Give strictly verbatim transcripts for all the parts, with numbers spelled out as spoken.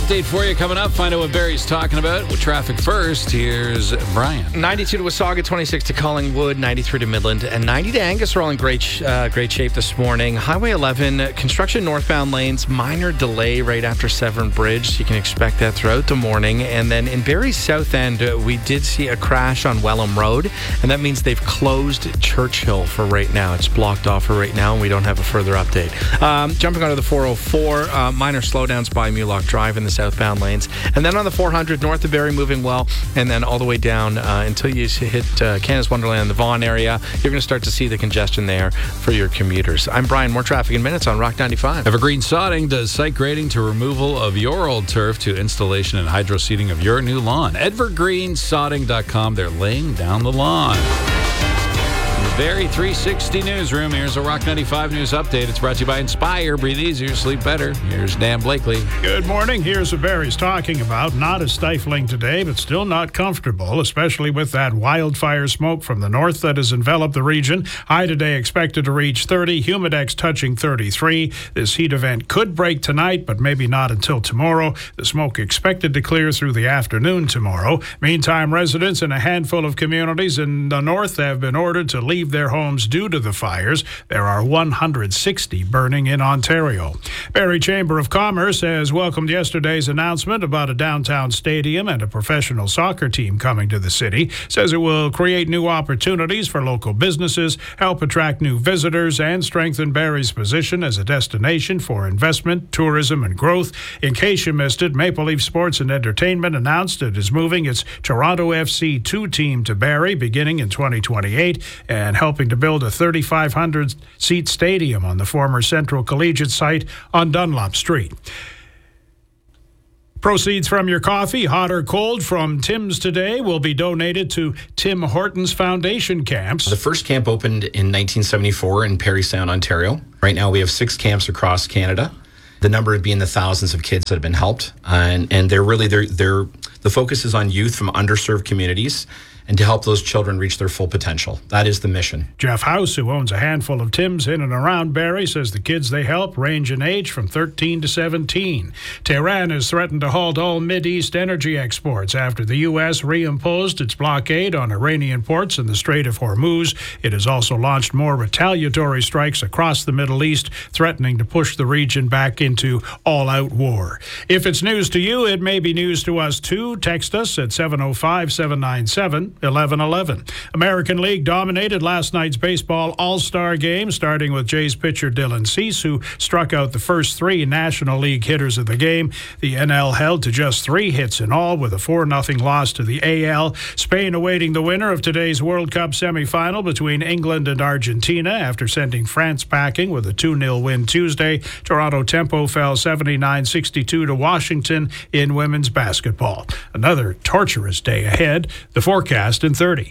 update for you coming up. Find out what Barry's talking about. With traffic first, here's Brian. ninety-two to Wasaga, twenty-six to Collingwood, ninety-three to Midland, and ninety to Angus are all in great sh- uh, great shape this morning. Highway eleven, construction northbound lanes, minor delay right after Severn Bridge. You can expect that throughout the morning. And then in Barry's south end, uh, we did see a crash on Welham Road, and that means they've closed Churchill for right now. It's blocked off for right now, and we don't have a further update. Um, jumping onto the four oh four, uh, minor slowdowns by Mulock Drive in the southbound lanes. And then on the four hundred, north of Barrie moving well, and then all the way down uh, until you hit uh, Canada's Wonderland in the Vaughan area, you're going to start to see the congestion there for your commuters. I'm Brian. More traffic in minutes on Rock ninety-five. Evergreen Sodding does site grading to removal of your old turf to installation and hydro seeding of your new lawn. evergreen sodding dot com. They're laying down the lawn. Barrie three sixty Newsroom. Here's a Rock ninety-five News Update. It's brought to you by Inspire. Breathe easier, sleep better. Here's Dan Blakely. Good morning. Here's what Barry's talking about. Not as stifling today, but still not comfortable, especially with that wildfire smoke from the north that has enveloped the region. High today expected to reach thirty. Humidex touching thirty-three. This heat event could break tonight, but maybe not until tomorrow. The smoke expected to clear through the afternoon tomorrow. Meantime, residents in a handful of communities in the north have been ordered to leave their homes due to the fires. There are one hundred sixty burning in Ontario. Barrie Chamber of Commerce has welcomed yesterday's announcement about a downtown stadium and a professional soccer team coming to the city. Says it will create new opportunities for local businesses, help attract new visitors, and strengthen Barrie's position as a destination for investment, tourism, and growth. In case you missed it, Maple Leaf Sports and Entertainment announced it is moving its Toronto F C two team to Barrie beginning in twenty twenty-eight and helping to build a thirty-five hundred seat stadium on the former Central Collegiate site on Dunlop Street. Proceeds from your coffee, hot or cold, from Tim's today will be donated to Tim Hortons Foundation camps. The first camp opened in nineteen seventy-four in Parry Sound, Ontario. Right now we have six camps across Canada. The number being the thousands of kids that have been helped. Uh, and, and they're really, they're, they're, the focus is on youth from underserved communities and to help those children reach their full potential. That is the mission. Jeff House, who owns a handful of Tims in and around Barrie, says the kids they help range in age from thirteen to seventeen. Tehran has threatened to halt all Mideast energy exports after the U S reimposed its blockade on Iranian ports in the Strait of Hormuz. It has also launched more retaliatory strikes across the Middle East, threatening to push the region back into all-out war. If it's news to you, it may be news to us too. Text us at seven oh five, seven nine seven, eleven eleven. American League dominated last night's baseball all-star game, starting with Jays pitcher Dylan Cease, who struck out the first three National League hitters of the game. The N L held to just three hits in all, with a four nothing loss to the A L. Spain awaiting the winner of today's World Cup semifinal between England and Argentina after sending France packing with a two nil win Tuesday. Toronto Tempo fell seventy-nine sixty-two to Washington in women's basketball. Another torturous day ahead. The forecast in thirty.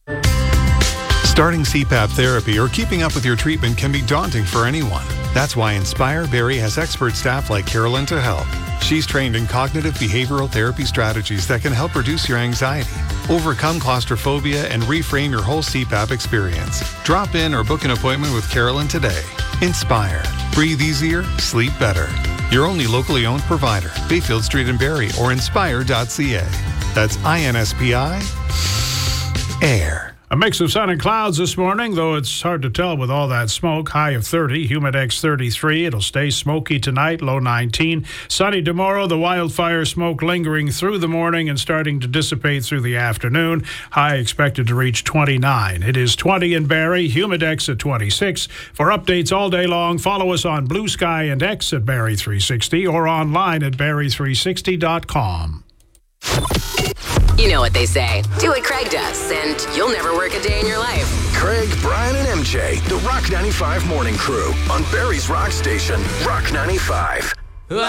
Starting C PAP therapy or keeping up with your treatment can be daunting for anyone. That's why Inspire Barrie has expert staff like Carolyn to help. She's trained in cognitive behavioral therapy strategies that can help reduce your anxiety, overcome claustrophobia, and reframe your whole C PAP experience. Drop in or book an appointment with Carolyn today. Inspire. Breathe easier, sleep better. Your only locally owned provider, Bayfield Street in Barrie or inspire dot c a. That's I N S P I, air. A mix of sun and clouds this morning, though it's hard to tell with all that smoke. High of thirty, Humidex thirty-three. It'll stay smoky tonight, low nineteen. Sunny tomorrow, the wildfire smoke lingering through the morning and starting to dissipate through the afternoon. High expected to reach twenty-nine. It is twenty in Barrie, Humidex at twenty-six. For updates all day long, follow us on Blue Sky and X at Barrie three sixty or online at barrie three sixty dot com. You know what they say. Do what Craig does, and you'll never work a day in your life. Craig, Brian, and M J, the Rock ninety-five Morning Crew on Barrie's Rock Station, Rock ninety-five.